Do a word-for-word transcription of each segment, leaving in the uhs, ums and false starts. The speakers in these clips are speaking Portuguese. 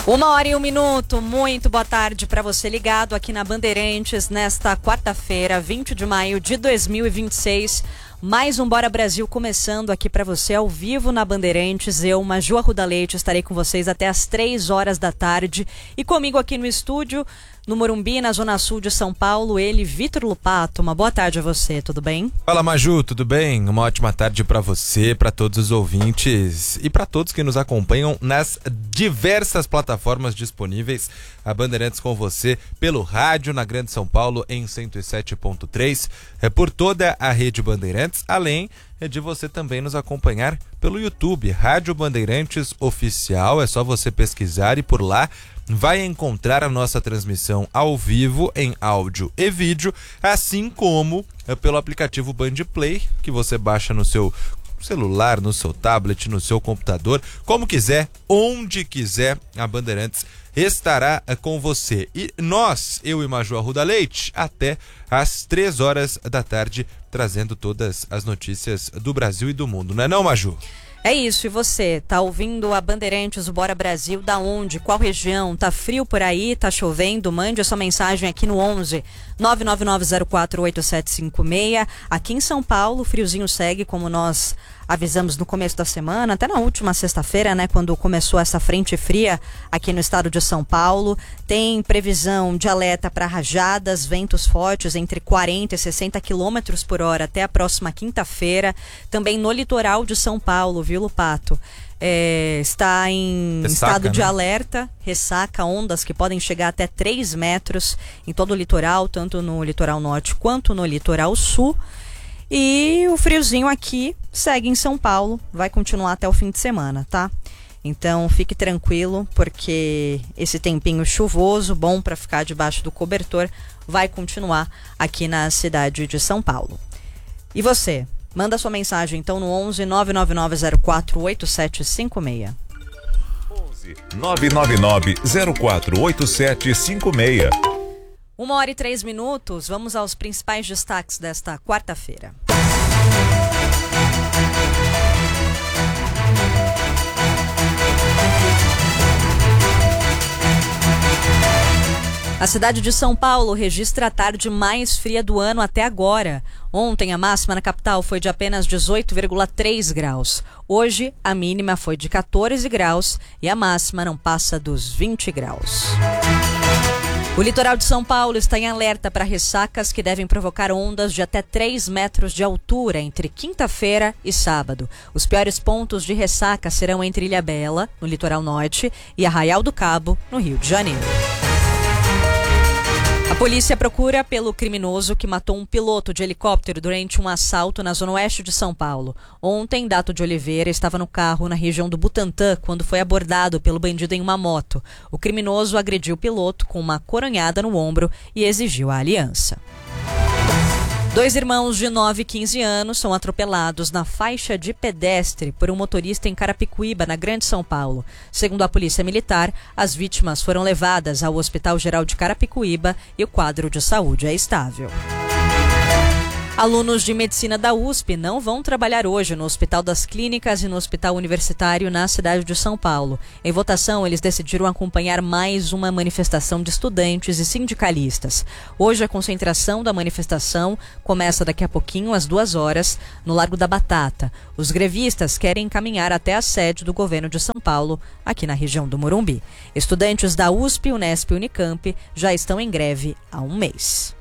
Uma hora e um minuto, muito boa tarde para você ligado aqui na Bandeirantes nesta quarta-feira, vinte de maio de dois mil e vinte e seis. Mais um Bora Brasil começando aqui para você ao vivo na Bandeirantes. Eu, Maju Arruda Leite, estarei com vocês até às três horas da tarde. E comigo aqui no estúdio, no Morumbi, na Zona Sul de São Paulo, ele, Vitor Lupato. Uma boa tarde a você, tudo bem? Fala, Maju, tudo bem? Uma ótima tarde para você, para todos os ouvintes e para todos que nos acompanham nas diversas plataformas disponíveis. A Bandeirantes com você pelo rádio na Grande São Paulo em cento e sete ponto três, é por toda a rede Bandeirantes, além de você também nos acompanhar pelo YouTube, Rádio Bandeirantes Oficial. É só você pesquisar e por lá vai encontrar a nossa transmissão ao vivo em áudio e vídeo, assim como pelo aplicativo Bandplay, que você baixa no seu celular, no seu tablet, no seu computador, como quiser, onde quiser, a Bandeirantes estará com você. E nós, eu e Maju Arruda Leite, até às três horas da tarde, trazendo todas as notícias do Brasil e do mundo. Não é não, Maju? É isso, e você, tá ouvindo a Bandeirantes, o Bora Brasil, da onde? Qual região? Tá frio por aí? Tá chovendo? Mande a sua mensagem aqui no onze nove nove nove zero quatro oito sete cinco seis. Aqui em São Paulo, o friozinho segue, como nós avisamos no começo da semana, até na última sexta-feira, né, quando começou essa frente fria aqui no estado de São Paulo. Tem previsão de alerta para rajadas, ventos fortes entre quarenta e sessenta quilômetros por hora até a próxima quinta-feira. Também no litoral de São Paulo, viu, Lupato? É, está em Ressaca, estado de né? alerta, ressaca, ondas que podem chegar até três metros em todo o litoral, tanto no litoral norte quanto no litoral sul. E o friozinho aqui segue em São Paulo, vai continuar até o fim de semana, tá? Então fique tranquilo, porque esse tempinho chuvoso, bom para ficar debaixo do cobertor, vai continuar aqui na cidade de São Paulo. E você? Manda sua mensagem então no onze nove nove nove zero quatro oito sete cinco seis. onze nove nove nove zero quatro oito sete cinco seis. Uma hora e três minutos, vamos aos principais destaques desta quarta-feira. A cidade de São Paulo registra a tarde mais fria do ano até agora. Ontem a máxima na capital foi de apenas dezoito vírgula três graus. Hoje a mínima foi de quatorze graus e a máxima não passa dos vinte graus. O litoral de São Paulo está em alerta para ressacas que devem provocar ondas de até três metros de altura entre quinta-feira e sábado. Os piores pontos de ressaca serão entre Ilhabela, no litoral norte, e Arraial do Cabo, no Rio de Janeiro. A polícia procura pelo criminoso que matou um piloto de helicóptero durante um assalto na zona oeste de São Paulo. Ontem, Dato de Oliveira estava no carro na região do Butantã quando foi abordado pelo bandido em uma moto. O criminoso agrediu o piloto com uma coronhada no ombro e exigiu a aliança. Dois irmãos de nove e quinze anos são atropelados na faixa de pedestre por um motorista em Carapicuíba, na Grande São Paulo. Segundo a Polícia Militar, as vítimas foram levadas ao Hospital Geral de Carapicuíba e o quadro de saúde é estável. Alunos de medicina da U S P não vão trabalhar hoje no Hospital das Clínicas e no Hospital Universitário na cidade de São Paulo. Em votação, eles decidiram acompanhar mais uma manifestação de estudantes e sindicalistas. Hoje, a concentração da manifestação começa daqui a pouquinho, às duas horas, no Largo da Batata. Os grevistas querem caminhar até a sede do governo de São Paulo, aqui na região do Morumbi. Estudantes da U S P, Unesp e Unicamp já estão em greve há um mês.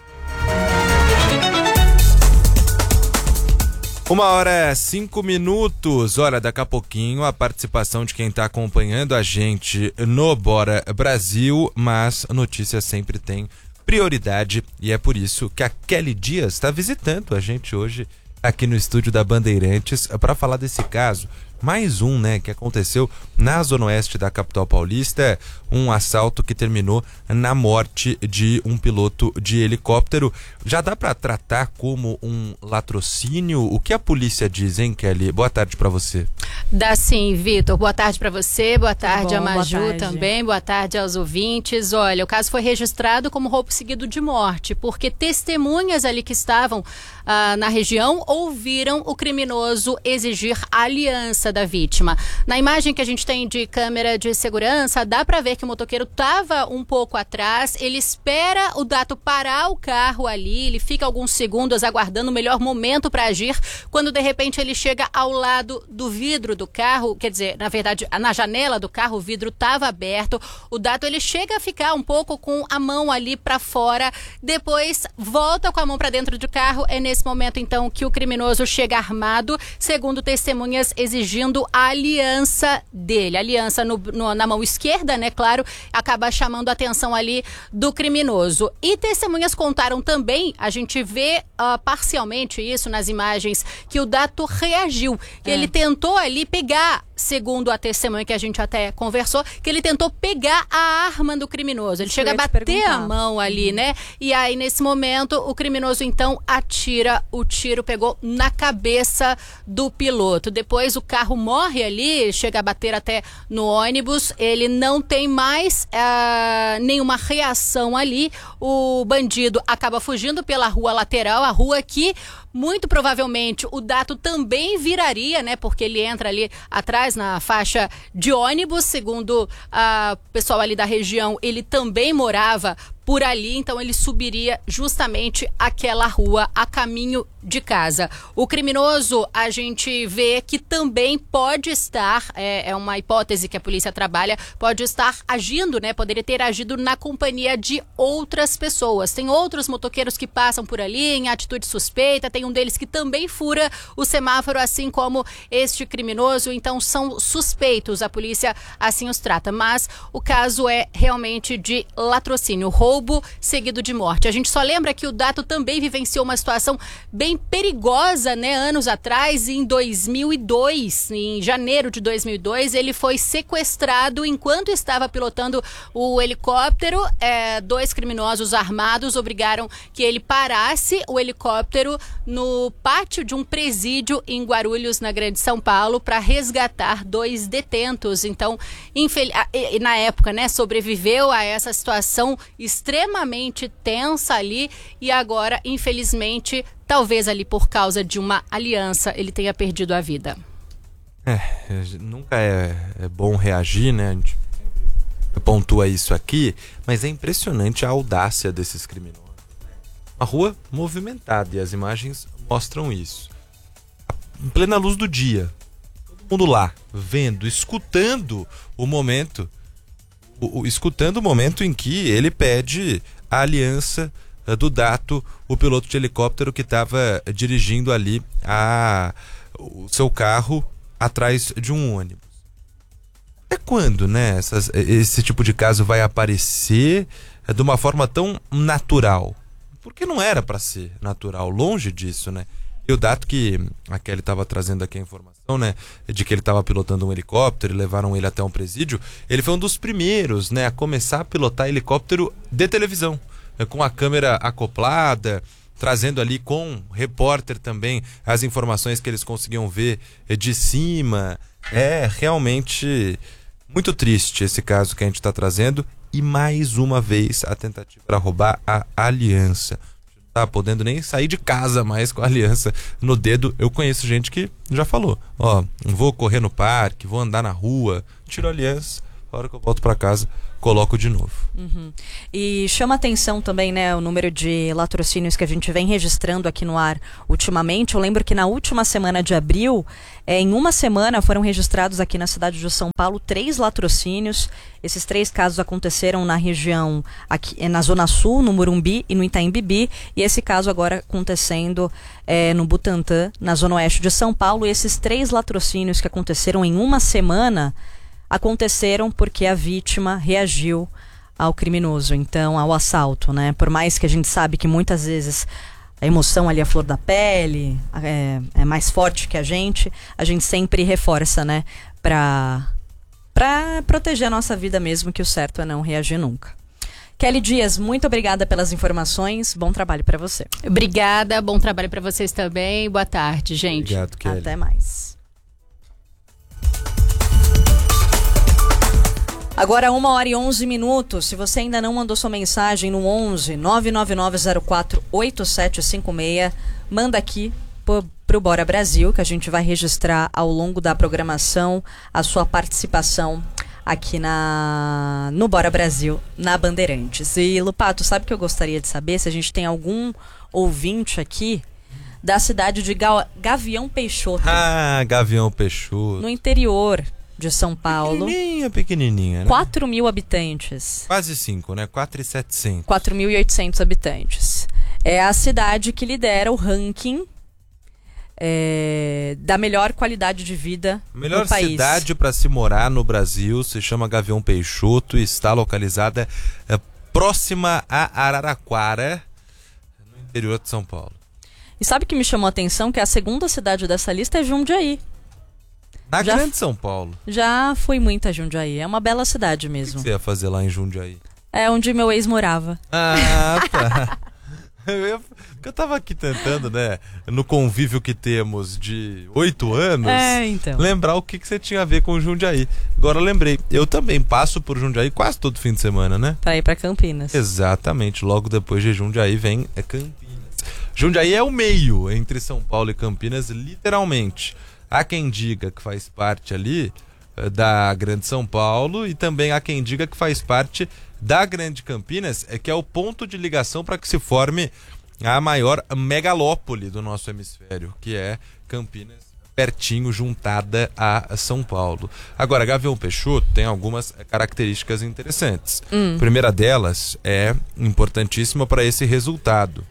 Uma hora, cinco minutos. Olha, daqui a pouquinho a participação de quem está acompanhando a gente no Bora Brasil, mas a notícia sempre tem prioridade e é por isso que a Kelly Dias está visitando a gente hoje aqui no estúdio da Bandeirantes para falar desse caso. Mais um, né, que aconteceu na zona oeste da capital paulista, um assalto que terminou na morte de um piloto de helicóptero. Já dá para tratar como um latrocínio? O que a polícia diz, hein, Kelly? Boa tarde para você. Dá sim, Vitor. Boa tarde para você, boa tarde bom, a Maju boa tarde. também, boa tarde aos ouvintes. Olha, o caso foi registrado como roubo seguido de morte, porque testemunhas ali que estavam ah, na região ouviram o criminoso exigir aliança casa da vítima. Na imagem que a gente tem de câmera de segurança, dá para ver que o motoqueiro estava um pouco atrás, ele espera o Dato parar o carro ali, ele fica alguns segundos aguardando o melhor momento para agir, quando de repente ele chega ao lado do vidro do carro, quer dizer, na verdade, na janela do carro, o vidro estava aberto, o Dato ele chega a ficar um pouco com a mão ali para fora, depois volta com a mão para dentro do carro, é nesse momento então que o criminoso chega armado, segundo testemunhas, exigindo a aliança dele, aliança no, no, na mão esquerda, né, claro, acaba chamando a atenção ali do criminoso. E testemunhas contaram também, a gente vê uh, parcialmente isso nas imagens, que o Dato reagiu, que é. ele tentou ali pegar, segundo a testemunha que a gente até conversou, que ele tentou pegar a arma do criminoso. Ele Isso chega a bater a mão ali, uhum. né? E aí, nesse momento, o criminoso, então, atira. O tiro pegou na cabeça do piloto. Depois, o carro morre ali, chega a bater até no ônibus. Ele não tem mais uh, nenhuma reação ali. O bandido acaba fugindo pela rua lateral, a rua que, muito provavelmente, o Dato também viraria, né? Porque ele entra ali atrás na faixa de ônibus, segundo o pessoal ali da região, ele também morava por ali, então ele subiria justamente aquela rua a caminho de casa. O criminoso, a gente vê que também pode estar, é, é uma hipótese que a polícia trabalha, pode estar agindo, né? Poderia ter agido na companhia de outras pessoas. Tem outros motoqueiros que passam por ali em atitude suspeita, tem um deles que também fura o semáforo, assim como este criminoso, então são suspeitos, a polícia assim os trata, mas o caso é realmente de latrocínio, roubo seguido de morte. A gente só lembra que o Dato também vivenciou uma situação bem perigosa, né, anos atrás, em dois mil e dois, em janeiro de dois mil e dois, ele foi sequestrado enquanto estava pilotando o helicóptero. É, dois criminosos armados obrigaram que ele parasse o helicóptero no pátio de um presídio em Guarulhos, na Grande São Paulo, para resgatar dois detentos. Então, infel... na época, né, sobreviveu a essa situação extremamente tensa ali e agora, infelizmente, talvez ali por causa de uma aliança, ele tenha perdido a vida. É, nunca é, é bom reagir, né? A gente pontua isso aqui, mas é impressionante a audácia desses criminosos. Uma rua movimentada e as imagens mostram isso. Em plena luz do dia, todo mundo lá, vendo, escutando o momento, o, o, escutando o momento em que ele pede a aliança uh, do Dato, o piloto de helicóptero que estava dirigindo ali a, o seu carro atrás de um ônibus. Até quando, né, essas, esse tipo de caso vai aparecer uh, de uma forma tão natural? Porque não era para ser natural, longe disso, né? E o Dato, que a Kelly estava trazendo aqui a informação, né, de que ele estava pilotando um helicóptero e levaram ele até um presídio, ele foi um dos primeiros, né, a começar a pilotar helicóptero de televisão, né, com a câmera acoplada, trazendo ali com repórter também as informações que eles conseguiam ver de cima. É realmente muito triste esse caso que a gente está trazendo. E mais uma vez a tentativa para roubar a aliança. Não tá podendo nem sair de casa mais com a aliança no dedo. Eu conheço gente que já falou: ó, vou correr no parque, vou andar na rua, tiro a aliança, a hora que eu volto para casa coloco de novo. Uhum. E chama atenção também, né, o número de latrocínios que a gente vem registrando aqui no ar ultimamente. Eu lembro que na última semana de abril, é, em uma semana foram registrados aqui na cidade de São Paulo três latrocínios. Esses três casos aconteceram na região, aqui, na Zona Sul, no Morumbi e no Itaim Bibi. E esse caso agora acontecendo é, no Butantã, na Zona Oeste de São Paulo. E esses três latrocínios que aconteceram em uma semana aconteceram porque a vítima reagiu ao criminoso, então ao assalto, né? Por mais que a gente sabe que muitas vezes a emoção ali, a flor da pele, é, é mais forte que a gente, a gente sempre reforça, né? Pra, pra proteger a nossa vida mesmo, que o certo é não reagir nunca. Kelly Dias, muito obrigada pelas informações, bom trabalho para você. Obrigada, bom trabalho para vocês também, boa tarde, gente. Obrigado, Kelly. Até mais. Agora uma hora e onze minutos. Se você ainda não mandou sua mensagem no onze nove nove nove zero quatro oito sete cinco seis, manda aqui pro para o Bora Brasil, que a gente vai registrar ao longo da programação a sua participação aqui na no Bora Brasil, na Bandeirantes. E, Lupato, sabe o que eu gostaria de saber? Se a gente tem algum ouvinte aqui da cidade de Ga- Gavião Peixoto. Ah, Gavião Peixoto. No interior de São Paulo. Pequenininha, pequenininha, né? quatro mil habitantes. Quase cinco, né? quatro mil e setecentos. quatro mil e oitocentos habitantes. É a cidade que lidera o ranking é, da melhor qualidade de vida Melhor no país. cidade para se morar no Brasil se chama Gavião Peixoto e está localizada é, próxima a Araraquara, no interior de São Paulo. E sabe o que me chamou a atenção? Que a segunda cidade dessa lista é Jundiaí. Na Já- Grande São Paulo. Já fui muito a Jundiaí. É uma bela cidade O que mesmo. você ia fazer lá em Jundiaí? É onde meu ex morava. Ah, tá. Eu, ia- eu tava aqui tentando, né, no convívio que temos de oito anos, É, então. lembrar o que, que você tinha a ver com Jundiaí. Agora eu lembrei, eu também passo por Jundiaí quase todo fim de semana, né? Pra ir pra Campinas. Exatamente, logo depois de Jundiaí vem é Campinas. Jundiaí é o meio entre São Paulo e Campinas, literalmente. Há quem diga que faz parte ali eh, da Grande São Paulo e também há quem diga que faz parte da Grande Campinas, é que é o ponto de ligação para que se forme a maior megalópole do nosso hemisfério, que é Campinas, pertinho, juntada a São Paulo. Agora, Gavião Peixoto tem algumas características interessantes. Hum. A primeira delas é importantíssima para esse resultado.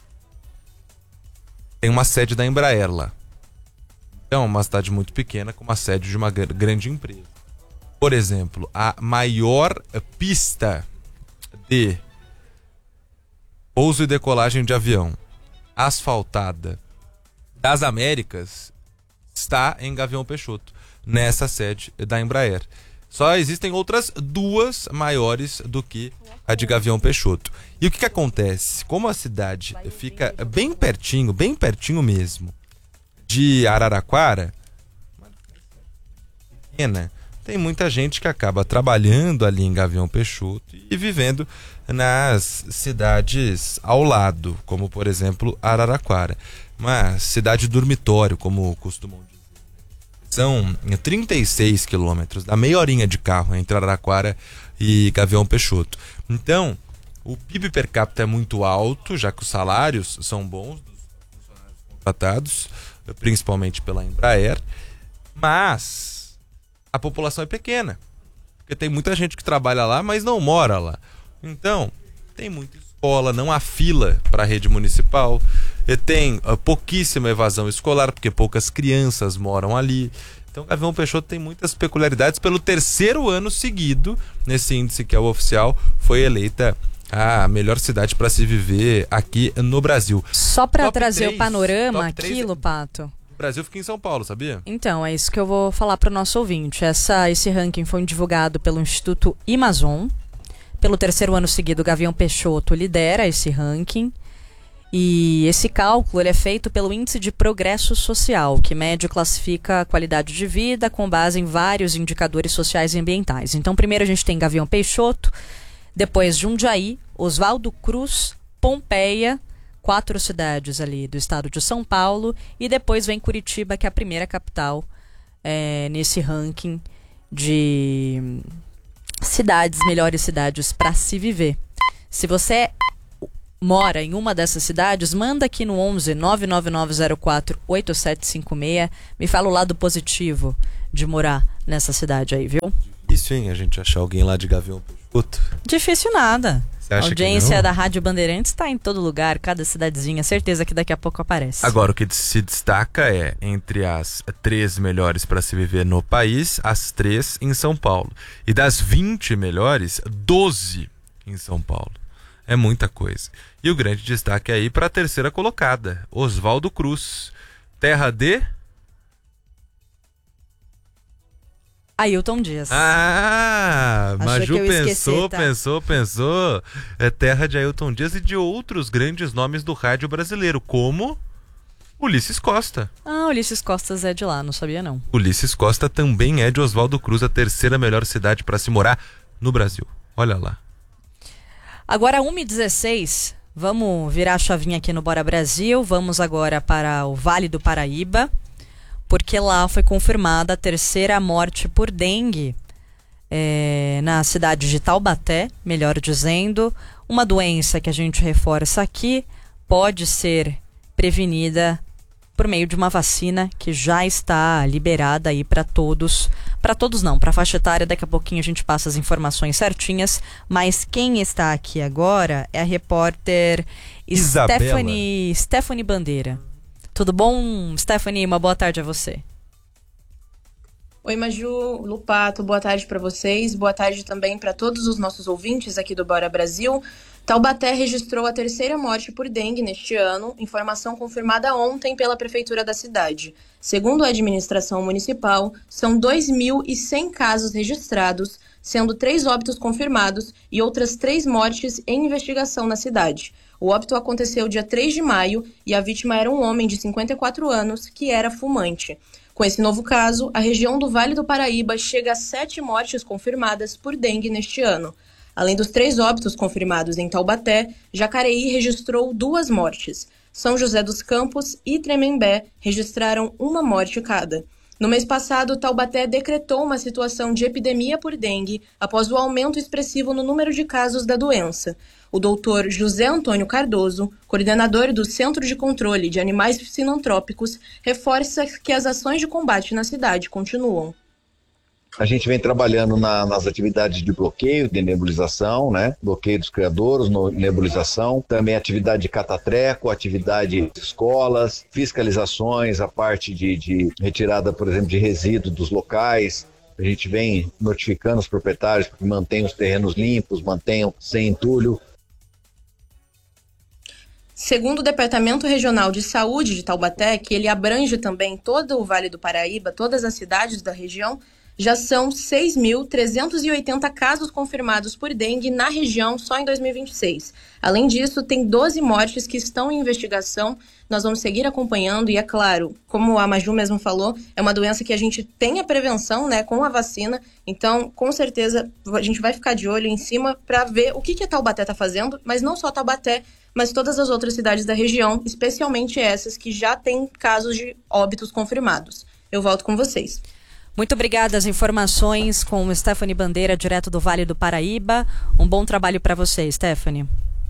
Tem uma sede da Embraer lá. Então, é uma cidade muito pequena com uma sede de uma gr- grande empresa. Por exemplo, a maior pista de pouso e decolagem de avião asfaltada das Américas está em Gavião Peixoto, nessa sede da Embraer. Só existem outras duas maiores do que a de Gavião Peixoto. E o que, que acontece? Como a cidade fica bem pertinho, bem pertinho mesmo, de Araraquara, pequena, tem muita gente que acaba trabalhando ali em Gavião Peixoto e vivendo nas cidades ao lado, como por exemplo Araraquara. Uma cidade dormitório, como costumam dizer. São trinta e seis quilômetros, dá meia horinha de carro entre Araraquara e Gavião Peixoto. Então, o P I B per capita é muito alto, já que os salários são bons dos funcionários contratados, principalmente pela Embraer, mas a população é pequena, porque tem muita gente que trabalha lá, mas não mora lá. Então, tem muita escola, não há fila para a rede municipal, e tem uh, pouquíssima evasão escolar, porque poucas crianças moram ali. Então, Gavião Peixoto tem muitas peculiaridades. Pelo terceiro ano seguido, nesse índice que é o oficial, foi eleita a melhor cidade para se viver aqui no Brasil. Só pra Top trazer três, o panorama top três aqui, é- Lupato. O Brasil fica em São Paulo, sabia? Então, é isso que eu vou falar para o nosso ouvinte. Essa, esse ranking foi divulgado pelo Instituto Amazon. Pelo terceiro ano seguido, Gavião Peixoto lidera esse ranking. E esse cálculo ele é feito pelo Índice de Progresso Social, que mede e classifica a qualidade de vida com base em vários indicadores sociais e ambientais. Então, primeiro a gente tem Gavião Peixoto, depois Jundiaí, Oswaldo Cruz, Pompeia, quatro cidades ali do estado de São Paulo, e depois vem Curitiba, que é a primeira capital é, nesse ranking de cidades, melhores cidades para se viver. Se você mora em uma dessas cidades, manda aqui no onze nove nove nove zero quatro oito sete cinco seis, me fala o lado positivo de morar nessa cidade aí, viu? Isso, hein? A gente achar alguém lá de Gavião Peixoto. Difícil nada. Você A acha que audiência não? da Rádio Bandeirantes está em todo lugar, cada cidadezinha. Certeza que daqui a pouco aparece. Agora, o que se destaca é, entre as três melhores para se viver no país, as três em São Paulo. E das vinte melhores, doze em São Paulo. É muita coisa. E o grande destaque é aí para a terceira colocada, Oswaldo Cruz. Terra de... Ailton Dias. Ah, Achou Maju que eu ia pensou, esquecer, tá? pensou, pensou. É terra de Ailton Dias e de outros grandes nomes do rádio brasileiro, como Ulisses Costa. Ah, Ulisses Costas é de lá, não sabia não. Ulisses Costa também é de Oswaldo Cruz, a terceira melhor cidade para se morar no Brasil. Olha lá. Agora, uma e dezesseis, Vamos virar a chavinha aqui no Bora Brasil. Vamos agora para o Vale do Paraíba, porque lá foi confirmada a terceira morte por dengue é, na cidade de Taubaté, melhor dizendo. Uma doença que a gente reforça aqui pode ser prevenida por meio de uma vacina que já está liberada aí para todos, para todos não, para a faixa etária. Daqui a pouquinho a gente passa as informações certinhas, mas quem está aqui agora é a repórter Stephanie, Stephanie Bandeira. Tudo bom, Stephanie? Uma boa tarde a você. Oi, Maju, Lupato, boa tarde para vocês, boa tarde também para todos os nossos ouvintes aqui do Bora Brasil. Taubaté registrou a terceira morte por dengue neste ano, informação confirmada ontem pela prefeitura da cidade. Segundo a administração municipal, são dois mil e cem casos registrados, sendo três óbitos confirmados e outras três mortes em investigação na cidade. O óbito aconteceu dia três de maio e a vítima era um homem de cinquenta e quatro anos que era fumante. Com esse novo caso, a região do Vale do Paraíba chega a sete mortes confirmadas por dengue neste ano. Além dos três óbitos confirmados em Taubaté, Jacareí registrou duas mortes. São José dos Campos e Tremembé registraram uma morte cada. No mês passado, Taubaté decretou uma situação de epidemia por dengue após o aumento expressivo no número de casos da doença. O doutor José Antônio Cardoso, coordenador do Centro de Controle de Animais Sinantrópicos, reforça que as ações de combate na cidade continuam. A gente vem trabalhando na, nas atividades de bloqueio, de nebulização, né? Bloqueio dos criadouros, no, nebulização, também atividade de catatreco, atividade de escolas, fiscalizações, a parte de, de retirada, por exemplo, de resíduos dos locais. A gente vem notificando os proprietários para que mantenham os terrenos limpos, mantenham sem entulho. Segundo o Departamento Regional de Saúde de Taubaté, que ele abrange também todo o Vale do Paraíba, todas as cidades da região, já são seis mil trezentos e oitenta casos confirmados por dengue na região só em dois mil e vinte e seis. Além disso, tem doze mortes que estão em investigação. Nós vamos seguir acompanhando e, é claro, como a Maju mesmo falou, é uma doença que a gente tem a prevenção, né, com a vacina. Então, com certeza, a gente vai ficar de olho em cima para ver o que, que a Taubaté está fazendo, mas não só Taubaté, mas todas as outras cidades da região, especialmente essas que já têm casos de óbitos confirmados. Eu volto com vocês. Muito obrigada. As informações com Stephanie Bandeira, direto do Vale do Paraíba. Um bom trabalho para você, Stephanie.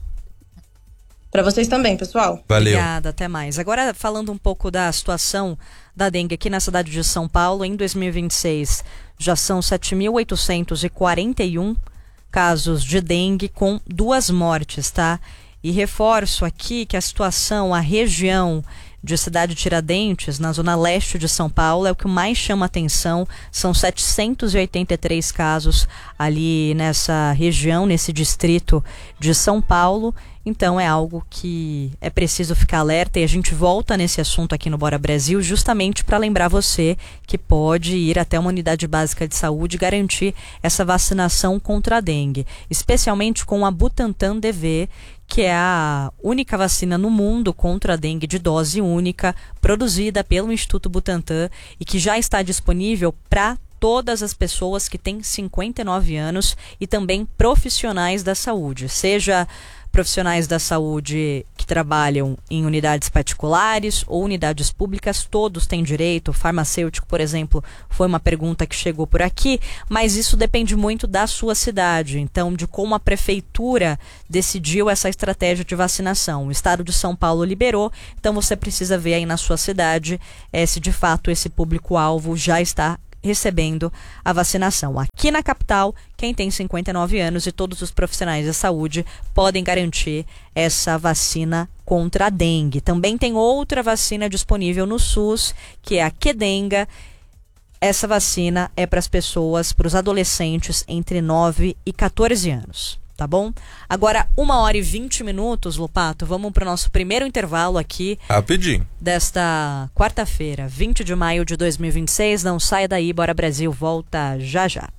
Para vocês também, pessoal. Valeu. Obrigada, até mais. Agora, falando um pouco da situação da dengue aqui na cidade de São Paulo, em dois mil e vinte e seis já são sete mil oitocentos e quarenta e um casos de dengue com duas mortes, tá? E reforço aqui que a situação, a região de Cidade Tiradentes, na zona leste de São Paulo, é o que mais chama atenção. São setecentos e oitenta e três casos ali nessa região, nesse distrito de São Paulo. Então é algo que é preciso ficar alerta, e a gente volta nesse assunto aqui no Bora Brasil justamente para lembrar você que pode ir até uma unidade básica de saúde e garantir essa vacinação contra a dengue, especialmente com a Butantan D V, que é a única vacina no mundo contra a dengue de dose única, produzida pelo Instituto Butantan e que já está disponível para todas as pessoas que têm cinquenta e nove anos e também profissionais da saúde, seja profissionais da saúde que trabalham em unidades particulares ou unidades públicas, todos têm direito. Farmacêutico, por exemplo, foi uma pergunta que chegou por aqui, mas isso depende muito da sua cidade, então de como a prefeitura decidiu essa estratégia de vacinação. O estado de São Paulo liberou, então você precisa ver aí na sua cidade é, se de fato esse público-alvo já está recebendo a vacinação. Aqui na capital, quem tem cinquenta e nove anos e todos os profissionais da saúde podem garantir essa vacina contra a dengue. Também tem outra vacina disponível no SUS, que é a Qdenga. Essa vacina é para as pessoas, para os adolescentes entre nove e quatorze anos. Tá bom? Agora, uma hora e vinte minutos, Lupato, vamos para o nosso primeiro intervalo aqui. Rapidinho. Desta quarta-feira, vinte de maio de dois mil e vinte e seis. Não saia daí, Bora Brasil, volta já já.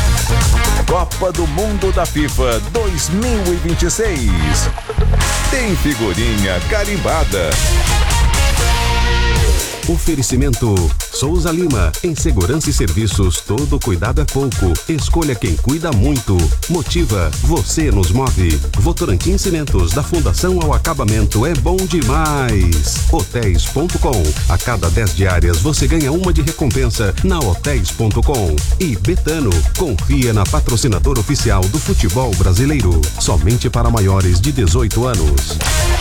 Copa do Mundo da FIFA dois mil e vinte e seis. Tem figurinha carimbada. Oferecimento Souza Lima, em segurança e serviços, todo cuidado é pouco. Escolha quem cuida muito. Motiva, você nos move. Votorantim Cimentos, da fundação ao acabamento, é bom demais. Hotéis ponto com, a cada dez diárias você ganha uma de recompensa na hotéis ponto com. E Betano, confia na patrocinadora oficial do futebol brasileiro, somente para maiores de dezoito anos.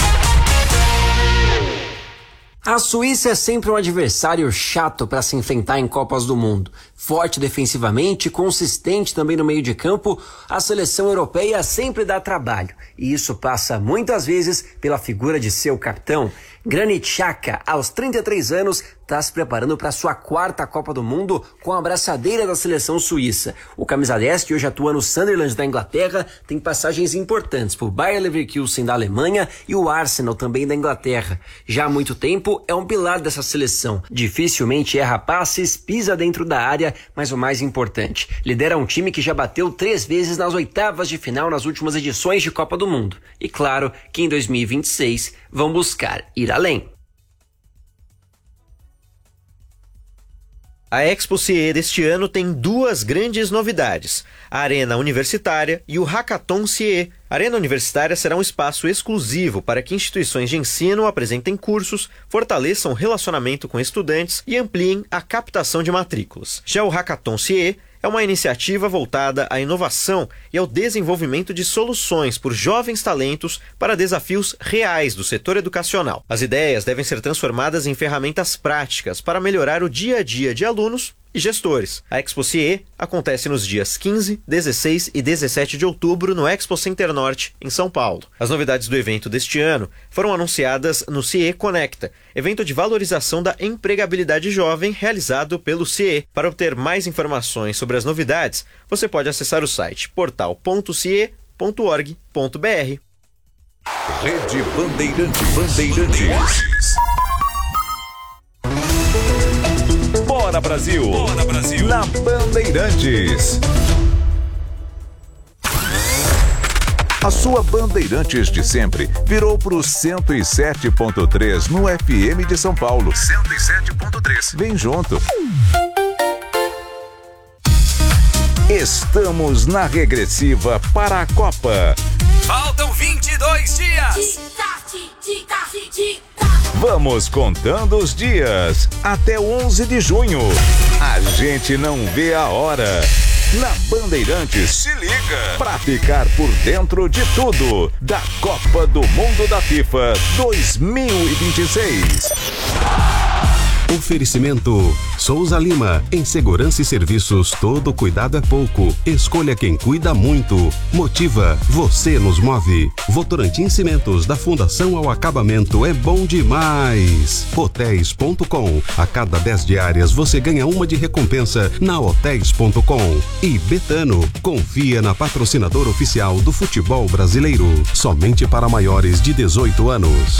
A Suíça é sempre um adversário chato para se enfrentar em Copas do Mundo. Forte defensivamente, consistente também no meio de campo, a seleção europeia sempre dá trabalho. E isso passa muitas vezes pela figura de seu capitão. Granit Xhaka, aos trinta e três anos, está se preparando para sua quarta Copa do Mundo com a abraçadeira da seleção suíça. O camisa dez, que hoje atua no Sunderland da Inglaterra, tem passagens importantes por Bayer Leverkusen da Alemanha e o Arsenal também da Inglaterra. Já há muito tempo é um pilar dessa seleção. Dificilmente erra passes, pisa dentro da área, mas o mais importante, lidera um time que já bateu três vezes nas oitavas de final nas últimas edições de Copa do Mundo. E claro que em dois mil e vinte e seis vão buscar ir além. A Expo C E deste ano tem duas grandes novidades, a Arena Universitária e o Hackathon C E. A Arena Universitária será um espaço exclusivo para que instituições de ensino apresentem cursos, fortaleçam o relacionamento com estudantes e ampliem a captação de matrículas. Já o Hackathon C E é uma iniciativa voltada à inovação e ao desenvolvimento de soluções por jovens talentos para desafios reais do setor educacional. As ideias devem ser transformadas em ferramentas práticas para melhorar o dia a dia de alunos e gestores. A Expo C E acontece nos dias quinze, dezesseis e dezessete de outubro no Expo Center Norte, em São Paulo. As novidades do evento deste ano foram anunciadas no C E Conecta, evento de valorização da empregabilidade jovem realizado pelo C E. Para obter mais informações sobre as novidades, você pode acessar o site portal ponto c e ponto org ponto b r. Rede Bandeirantes. Bandeirantes. Bora Brasil! Bora Brasil! Na Bandeirantes. A sua Bandeirantes de sempre virou pro cento e sete ponto três no F M de São Paulo. cento e sete ponto três. Vem junto. Estamos na regressiva para a Copa. Faltam vinte e dois dias. Vamos contando os dias até onze de junho. A gente não vê a hora. Na Bandeirantes, se liga pra ficar por dentro de tudo da Copa do Mundo da FIFA dois mil e vinte e seis. Oferecimento Souza Lima, em segurança e serviços, todo cuidado é pouco. Escolha quem cuida muito. Motiva, você nos move. Votorantim Cimentos, da fundação ao acabamento, é bom demais. Hotéis ponto com, a cada dez diárias você ganha uma de recompensa na hotéis ponto com. E Betano, confia na patrocinadora oficial do futebol brasileiro, somente para maiores de dezoito anos.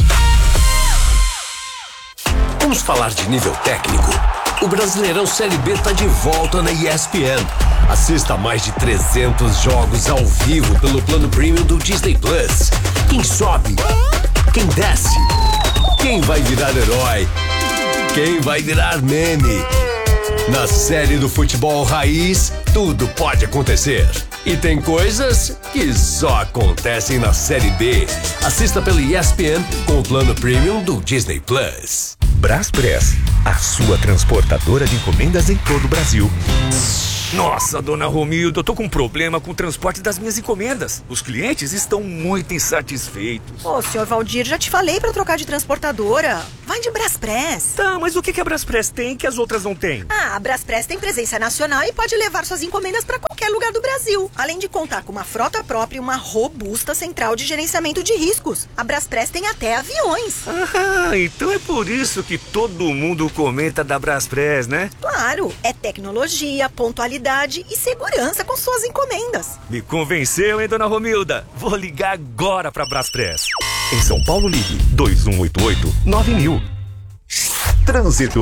Vamos falar de nível técnico. O Brasileirão Série B está de volta na E S P N. Assista mais de trezentos jogos ao vivo pelo plano premium do Disney Plus. Quem sobe? Quem desce? Quem vai virar herói? Quem vai virar meme? Na série do futebol raiz, tudo pode acontecer. E tem coisas que só acontecem na Série B. Assista pelo E S P N com o plano premium do Disney Plus. Braspress, a sua transportadora de encomendas em todo o Brasil. Nossa, dona Romilda, eu tô com um problema com o transporte das minhas encomendas. Os clientes estão muito insatisfeitos. Ô, senhor Valdir, já te falei pra trocar de transportadora. Vai de Braspress. Tá, mas o que, que a Braspress tem que as outras não têm? Ah, a Braspress tem presença nacional e pode levar suas encomendas pra qualquer lugar do Brasil. Além de contar com uma frota própria e uma robusta central de gerenciamento de riscos. A Braspress tem até aviões. Ah, então é por isso que todo mundo comenta da Braspress, né? Claro, é tecnologia, pontualidade e segurança com suas encomendas. Me convenceu, hein, dona Romilda? Vou ligar agora pra Braspress. Em São Paulo, ligue dois um oito oito nove mil. Trânsito.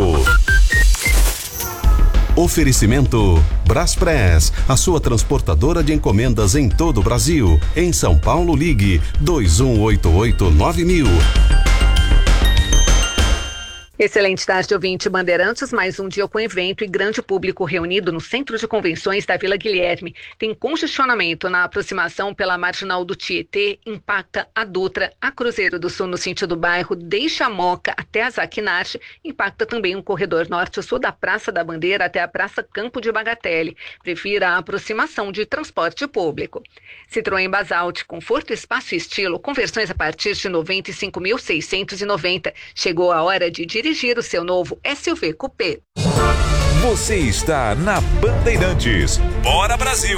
Oferecimento Braspress, a sua transportadora de encomendas em todo o Brasil. Em São Paulo, ligue dois um oito oito nove mil. Excelente tarde, ouvinte Bandeirantes. Mais um dia com evento e grande público reunido no Centro de Convenções da Vila Guilherme. Tem congestionamento na aproximação pela Marginal do Tietê, impacta a Dutra, a Cruzeiro do Sul no sentido do bairro, deixa a Moca até a Zaquinarte, impacta também o corredor norte-sul da Praça da Bandeira até a Praça Campo de Bagatelle. Prefira a aproximação de transporte público. Citroën Basalt, conforto, espaço e estilo, conversões a partir de noventa e cinco mil seiscentos e noventa. Chegou a hora de dirigir o seu novo S U V Coupé. Você está na Bandeirantes. Bora Brasil!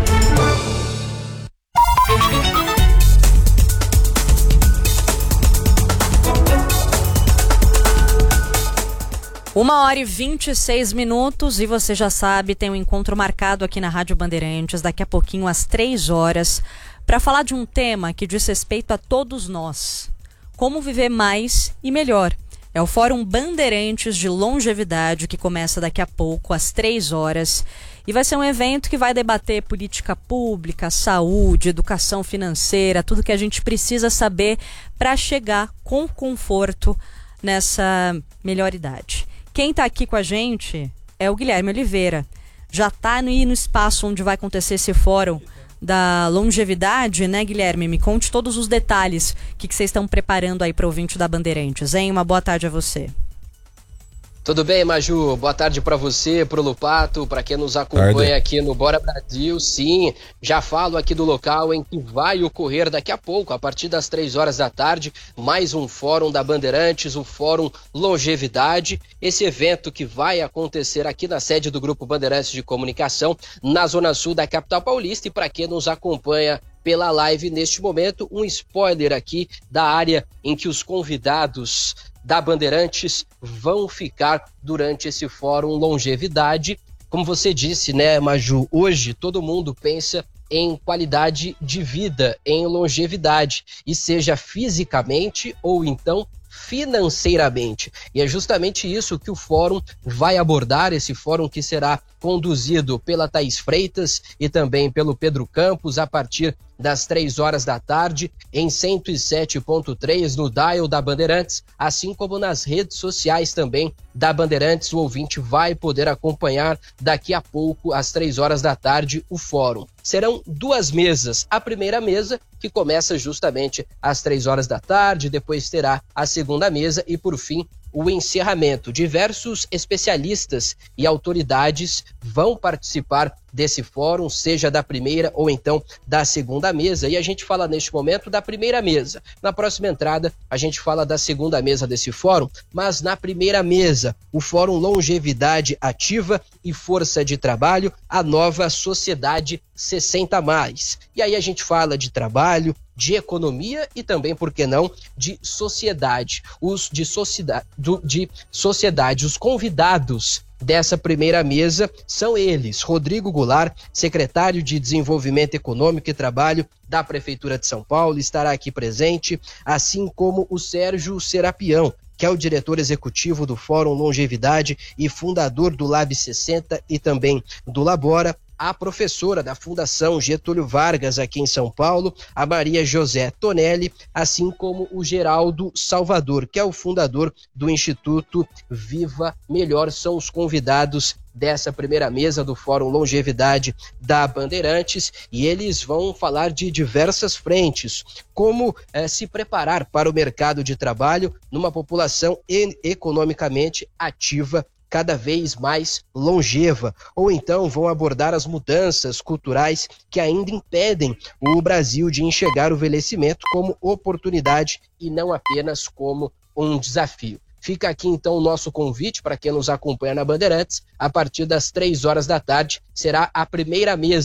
Uma hora e vinte e seis minutos e você já sabe, tem um encontro marcado aqui na Rádio Bandeirantes daqui a pouquinho às três horas para falar de um tema que diz respeito a todos nós. Como viver mais e melhor. É o Fórum Bandeirantes de Longevidade que começa daqui a pouco às três horas e vai ser um evento que vai debater política pública, saúde, educação financeira, tudo que a gente precisa saber para chegar com conforto nessa melhor idade. Quem está aqui com a gente é o Guilherme Oliveira. Já está no, no espaço onde vai acontecer esse fórum da longevidade, né, Guilherme? Me conte todos os detalhes que, que vocês estão preparando aí para o ouvinte da Bandeirantes, hein? Uma boa tarde a você. Tudo bem, Maju? Boa tarde para você, pro Lupato, para quem nos acompanha tarde. Aqui no Bora Brasil. Sim, já falo aqui do local em que vai ocorrer daqui a pouco, a partir das três horas da tarde, mais um fórum da Bandeirantes, o Fórum Longevidade. Esse evento que vai acontecer aqui na sede do Grupo Bandeirantes de Comunicação, na Zona Sul da capital paulista. E para quem nos acompanha pela live neste momento, um spoiler aqui da área em que os convidados da Bandeirantes vão ficar durante esse Fórum Longevidade. Como você disse, né, Maju, hoje todo mundo pensa em qualidade de vida, em longevidade, e seja fisicamente ou então financeiramente. E é justamente isso que o fórum vai abordar, esse fórum que será conduzido pela Thaís Freitas e também pelo Pedro Campos a partir das três horas da tarde em cento e sete ponto três no dial da Bandeirantes, assim como nas redes sociais também da Bandeirantes. O ouvinte vai poder acompanhar daqui a pouco, às três horas da tarde, o fórum. Serão duas mesas. A primeira mesa, que começa justamente às três horas da tarde, depois terá a segunda mesa e, por fim, o encerramento. Diversos especialistas e autoridades vão participar desse fórum, seja da primeira ou então da segunda mesa. E a gente fala neste momento da primeira mesa. Na próxima entrada, a gente fala da segunda mesa desse fórum, mas na primeira mesa, o Fórum Longevidade Ativa e Força de Trabalho, a nova Sociedade sessenta mais. E aí a gente fala de trabalho, de economia e também, por que não, de sociedade. Os de sociedade, de sociedade, os convidados dessa primeira mesa são eles: Rodrigo Goulart, secretário de Desenvolvimento Econômico e Trabalho da Prefeitura de São Paulo, estará aqui presente, assim como o Sérgio Serapião, que é o diretor executivo do Fórum Longevidade e fundador do Lab sessenta e também do Labora, a professora da Fundação Getúlio Vargas aqui em São Paulo, a Maria José Tonelli, assim como o Geraldo Salvador, que é o fundador do Instituto Viva Melhor. São os convidados dessa primeira mesa do Fórum Longevidade da Bandeirantes, e eles vão falar de diversas frentes, como eh, se preparar para o mercado de trabalho numa população e- economicamente ativa, cada vez mais longeva, ou então vão abordar as mudanças culturais que ainda impedem o Brasil de enxergar o envelhecimento como oportunidade e não apenas como um desafio. Fica aqui então o nosso convite para quem nos acompanha na Bandeirantes. A partir das três horas da tarde será a primeira mesa